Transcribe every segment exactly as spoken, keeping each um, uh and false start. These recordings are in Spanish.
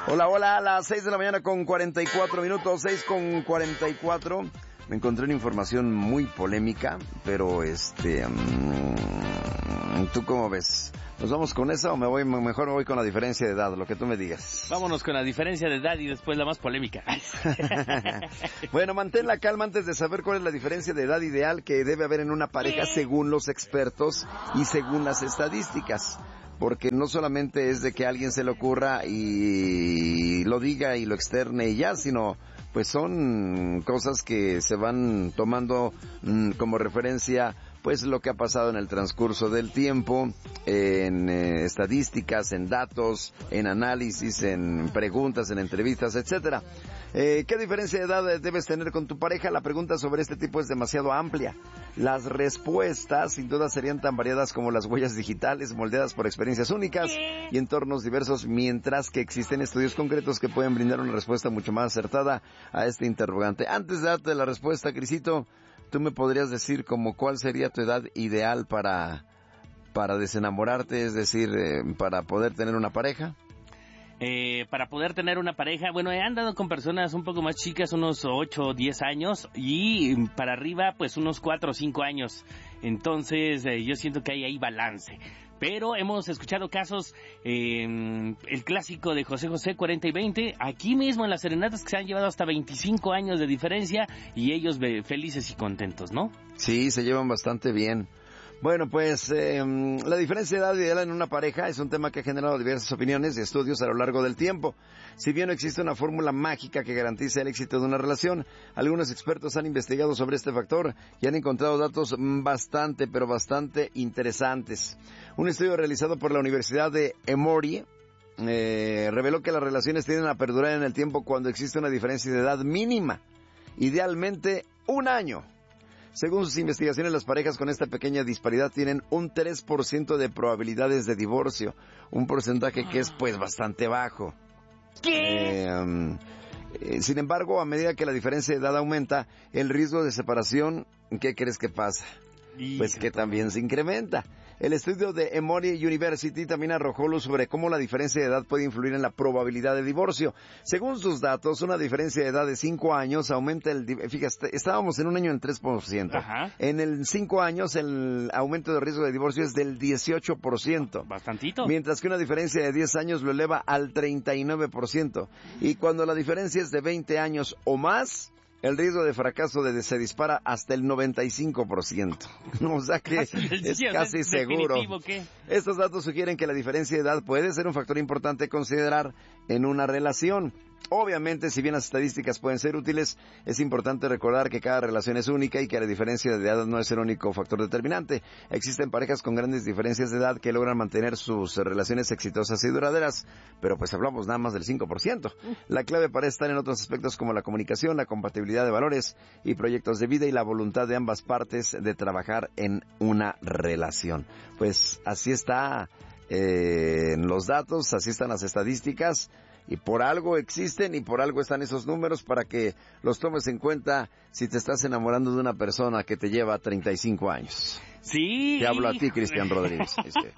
Hola, hola, a las seis de la mañana con cuarenta y cuatro minutos, seis con cuarenta y cuatro. Me encontré una información muy polémica, pero este... Um, ¿tú cómo ves? ¿Nos vamos con esa o me voy, mejor me voy con la diferencia de edad, lo que tú me digas? Vámonos con la diferencia de edad y después la más polémica. Bueno, mantén la calma antes de saber cuál es la diferencia de edad ideal que debe haber en una pareja según los expertos y según las estadísticas. Porque no solamente es de que a alguien se le ocurra y lo diga y lo externe y ya, sino pues son cosas que se van tomando mmm, como referencia pues lo que ha pasado en el transcurso del tiempo, en eh, estadísticas, en datos, en análisis, en preguntas, en entrevistas, etcétera. Eh, ¿Qué diferencia de edad debes tener con tu pareja? La pregunta sobre este tipo es demasiado amplia. Las respuestas sin duda serían tan variadas como las huellas digitales, moldeadas por experiencias únicas y entornos diversos, mientras que existen estudios concretos que pueden brindar una respuesta mucho más acertada a este interrogante. Antes de darte la respuesta, Crisito, ¿tú me podrías decir como cuál sería tu edad ideal para, para desenamorarte, es decir, eh, para poder tener una pareja? Eh, para poder tener una pareja, bueno, he andado con personas un poco más chicas, unos ocho o diez años, y para arriba, pues unos cuatro o cinco años. Entonces, eh, yo siento que hay ahí balance. Pero hemos escuchado casos, eh, el clásico de José José, cuarenta y veinte, aquí mismo en las serenatas que se han llevado hasta veinticinco años de diferencia, y ellos ve, felices y contentos, ¿no? Sí, se llevan bastante bien. Bueno, pues eh, la diferencia de edad ideal en una pareja es un tema que ha generado diversas opiniones y estudios a lo largo del tiempo. Si bien no existe una fórmula mágica que garantice el éxito de una relación, algunos expertos han investigado sobre este factor y han encontrado datos bastante, pero bastante interesantes. Un estudio realizado por la Universidad de Emory eh, reveló que las relaciones tienden a perdurar en el tiempo cuando existe una diferencia de edad mínima, idealmente un año. Según sus investigaciones, las parejas con esta pequeña disparidad tienen un tres por ciento de probabilidades de divorcio, un porcentaje que es pues bastante bajo. ¿Qué? Eh, um, eh, sin embargo, a medida que la diferencia de edad aumenta, el riesgo de separación, ¿qué crees que pasa? Pues que también se incrementa. El estudio de Emory University también arrojó luz sobre cómo la diferencia de edad puede influir en la probabilidad de divorcio. Según sus datos, una diferencia de edad de cinco años aumenta el... Fíjate, estábamos en un año en tres por ciento. Ajá. En el cinco años el aumento de riesgo de divorcio es del dieciocho por ciento. Bastantito. Mientras que una diferencia de diez años lo eleva al treinta y nueve por ciento. Y cuando la diferencia es de veinte años o más, el riesgo de fracaso de, se dispara hasta el noventa y cinco por ciento. O sea que es casi seguro. ¿Qué? Estos datos sugieren que la diferencia de edad puede ser un factor importante a considerar en una relación. Obviamente, si bien las estadísticas pueden ser útiles, es importante recordar que cada relación es única y que la diferencia de edad no es el único factor determinante. Existen parejas con grandes diferencias de edad que logran mantener sus relaciones exitosas y duraderas, pero pues hablamos nada más del cinco por ciento. La clave parece estar en otros aspectos como la comunicación, la compatibilidad de valores y proyectos de vida y la voluntad de ambas partes de trabajar en una relación. Pues así está eh, en los datos, así están las estadísticas. Y por algo existen y por algo están esos números para que los tomes en cuenta si te estás enamorando de una persona que te lleva treinta y cinco años. Sí. Te hablo a ti, Cristian Rodríguez. Este.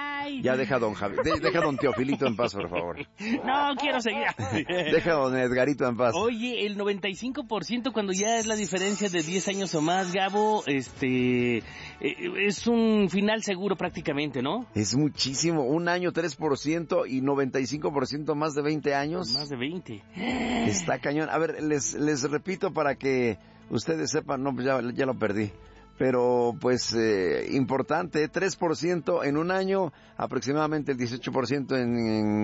Ya deja a don Javi, de, deja a don Teofilito en paz, por favor. No, quiero seguir. Deja a don Edgarito en paz. Oye, el noventa y cinco por ciento cuando ya es la diferencia de diez años o más, Gabo, este, eh, es un final seguro prácticamente, ¿no? Es muchísimo, un año tres por ciento y noventa y cinco por ciento más de veinte años. Más de veinte. Está cañón. A ver, les, les repito para que ustedes sepan, no, pues ya, ya lo perdí. Pero, pues, eh, importante, tres por ciento en un año, aproximadamente el dieciocho por ciento en,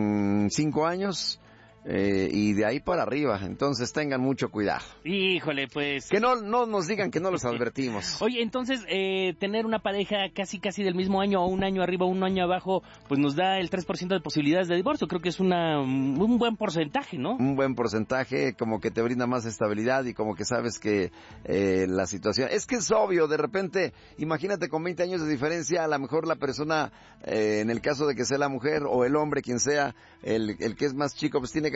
en cinco años, eh, y de ahí para arriba. Entonces, tengan mucho cuidado. Híjole, pues... Que no, no nos digan que no los advertimos. Oye, entonces, eh, tener una pareja casi casi del mismo año, o un año arriba, o un año abajo, pues nos da el tres por ciento de posibilidades de divorcio. Creo que es una un buen porcentaje, ¿no? Un buen porcentaje, como que te brinda más estabilidad y como que sabes que eh, la situación... Es que es obvio, de repente, imagínate con veinte años de diferencia, a lo mejor la persona, eh, en el caso de que sea la mujer o el hombre, quien sea, el, el que es más chico, pues tiene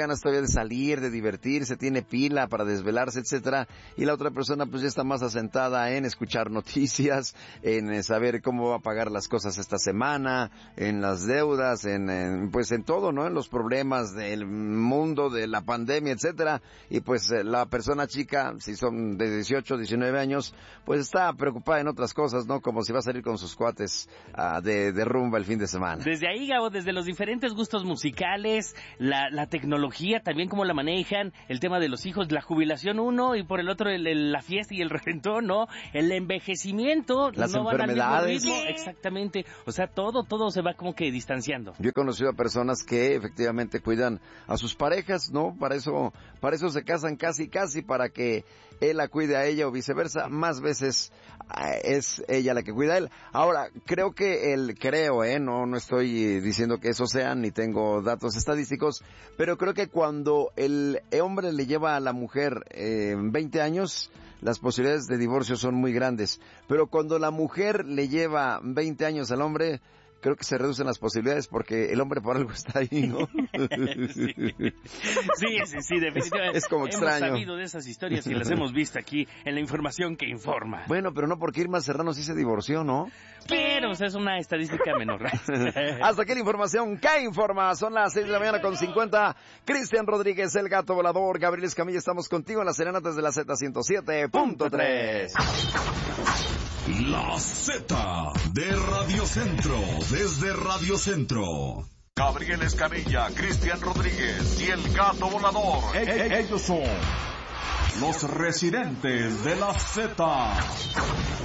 ganas todavía de salir, de divertirse, tiene pila para desvelarse, etcétera, y la otra persona pues ya está más asentada en escuchar noticias, en eh, saber cómo va a pagar las cosas esta semana, en las deudas, en, en pues en todo, ¿no? En los problemas del mundo, de la pandemia, etcétera, y pues eh, la persona chica, si son de dieciocho, diecinueve años, pues está preocupada en otras cosas, ¿no? Como si va a salir con sus cuates uh, de, de rumba el fin de semana. Desde ahí, Gabo, desde los diferentes gustos musicales, la, la tecnología, también cómo la manejan, el tema de los hijos, la jubilación uno, y por el otro el, el, la fiesta y el reventón, ¿no? El envejecimiento, las no enfermedades. Van al mismo ritmo. Exactamente, o sea, todo, todo se va como que distanciando. Yo he conocido a personas que efectivamente cuidan a sus parejas, ¿no? Para eso, para eso se casan casi, casi, para que él la cuide a ella o viceversa. Más veces es ella la que cuida a él. Ahora, creo que el, creo, eh, no, no estoy diciendo que eso sea, ni tengo datos estadísticos, pero creo que cuando el hombre le lleva a la mujer eh, veinte años, las posibilidades de divorcio son muy grandes. Pero cuando la mujer le lleva veinte años al hombre, creo que se reducen las posibilidades porque el hombre por algo está ahí, ¿no? sí. sí, sí, sí, definitivamente. Es como extraño. Hemos sabido de esas historias y las hemos visto aquí en la información que informa. Bueno, pero no porque Irma Serrano sí se divorció, ¿no? Pero o sea, es una estadística menor. Hasta aquí la información. ¿Qué informa? Son las seis de la mañana con cincuenta. Cristian Rodríguez, el gato volador. Gabriel Escamilla, estamos contigo en las serenatas de la Z ciento siete punto tres. La Z de Radio Centro, desde Radio Centro. Gabriel Escamilla, Cristian Rodríguez y el gato volador. E- e- ellos son los residentes de la Z.